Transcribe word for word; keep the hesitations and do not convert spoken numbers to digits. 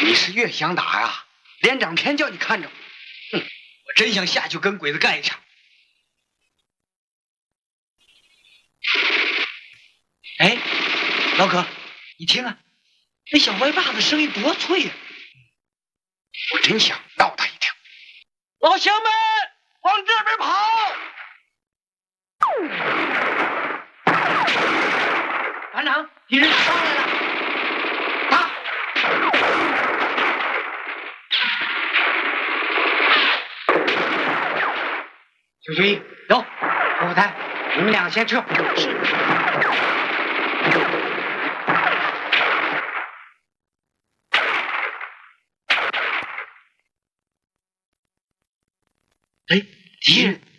你是越想打呀？连长偏叫你看着。哼，我真想下去跟鬼子干一场。哎，老可，你听啊，那小歪把子声音多脆呀！我真想闹他一条。老乡们，往这边跑！团长，敌人上来了！打！九九一，走，后副台，你们俩先撤。是。哎，敌人！